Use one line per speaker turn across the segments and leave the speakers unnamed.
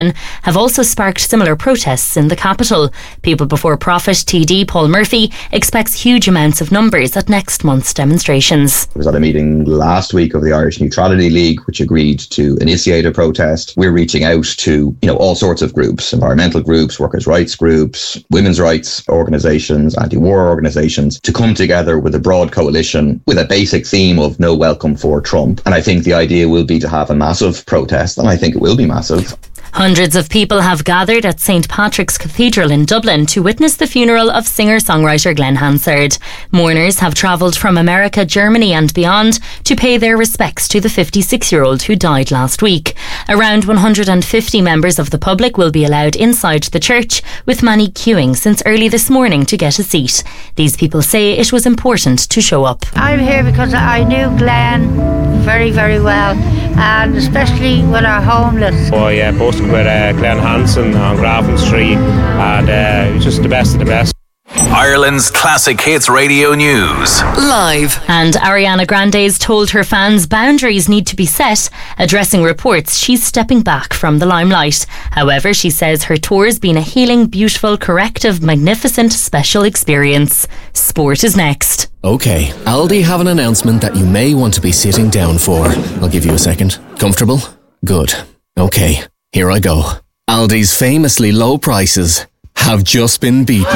have also sparked similar protests in the capital. People Before Profit TD Paul Murphy expects huge amounts of numbers at next month's demonstrations.
I was at a meeting last week of the Irish Neutrality League, which agreed to initiate a protest. We're reaching out to, all sorts of groups, environmental groups, workers' rights groups, women's rights organisations, anti-war organisations, to come together with a broad coalition with a basic theme of no welcome for Trump. And I think the idea will be to have a massive protest, and I think it will be massive.
Hundreds of people have gathered at St Patrick's Cathedral in Dublin to witness the funeral of singer-songwriter Glenn Hansard. Mourners have travelled from America, Germany and beyond to pay their respects to the 56-year-old who died last week. Around 150 members of the public will be allowed inside the church, with many queuing since early this morning to get a seat. These people say it was important to show up.
I'm here because I knew Glenn very, very well, and especially when our homeless.
Oh yeah, posted with Glenn Hansen on Grafton Street, and it was just the best of the best.
Ireland's Classic Hits Radio News.
Live. And Ariana Grande's told her fans boundaries need to be set, addressing reports she's stepping back from the limelight. However, she says her tour's been a healing, beautiful, corrective, magnificent, special experience. Sport is next.
OK, Aldi have an announcement that you may want to be sitting down for. I'll give you a second. Comfortable? Good. OK, here I go. Aldi's famously low prices have just been beaten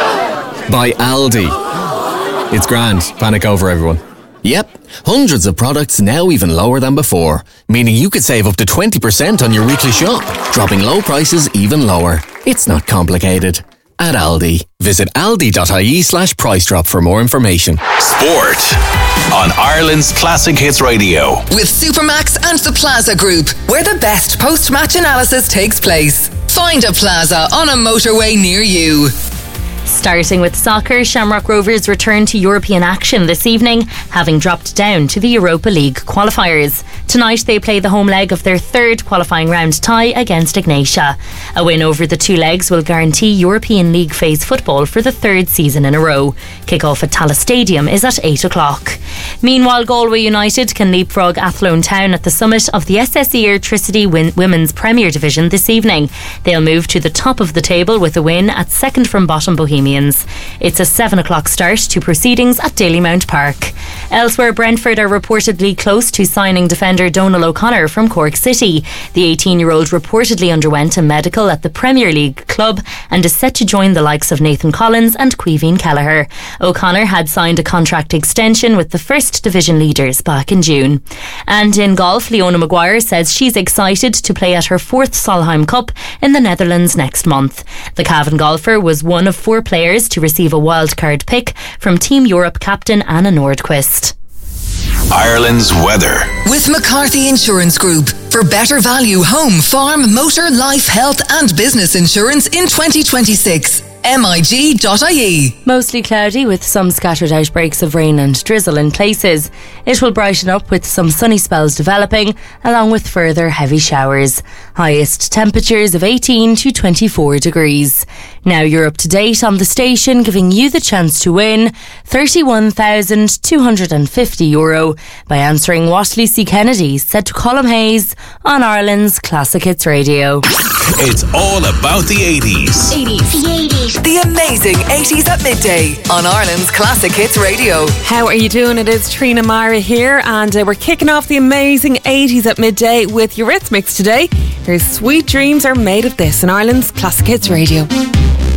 by Aldi. It's grand. Panic over, everyone. Yep, hundreds of products now even lower than before, meaning you could save up to 20% on your weekly shop, dropping low prices even lower. It's not complicated. At Aldi. Visit aldi.ie/price drop for more information.
Sport on Ireland's Classic Hits Radio.
With Supermax and the Plaza Group, where the best post-match analysis takes place. Find a Plaza on a motorway near you.
Starting with soccer, Shamrock Rovers return to European action this evening, having dropped down to the Europa League qualifiers. Tonight they play the home leg of their third qualifying round tie against Ignatia. A win over the two legs will guarantee European League phase football for the third season in a row. Kick-off at Tallaght Stadium is at 8 o'clock. Meanwhile, Galway United can leapfrog Athlone Town at the summit of the SSE Electricity Women's Premier Division this evening. They'll move to the top of the table with a win at second from bottom Bohemians. It's a 7 o'clock start to proceedings at Dalymount Park. Elsewhere, Brentford are reportedly close to signing defender Donal O'Connor from Cork City. The 18-year-old reportedly underwent a medical at the Premier League club and is set to join the likes of Nathan Collins and Caoimhín Kelleher. O'Connor had signed a contract extension with the First Division leaders back in June. And in golf, Leona Maguire says she's excited to play at her fourth Solheim Cup in the Netherlands next month. The Cavan golfer was one of four players to receive a wildcard pick from Team Europe captain Anna Nordqvist.
Ireland's weather.
With McCarthy Insurance Group. For better value home, farm, motor, life, health and business insurance in 2026. MIG.ie.
Mostly cloudy with some scattered outbreaks of rain and drizzle in places. It will brighten up with some sunny spells developing, along with further heavy showers. Highest temperatures of 18 to 24 degrees. Now you're up to date on the station, giving you the chance to win €31,250 by answering what Lucy Kennedy said to Colm Hayes on Ireland's Classic Hits Radio.
It's all about the 80s.
The amazing 80s at midday on Ireland's Classic Hits Radio.
How are you doing? It is Trina Mara here, and we're kicking off the amazing 80s at midday with Eurythmics today. Here's Sweet Dreams Are Made of This on Ireland's Classic Hits Radio.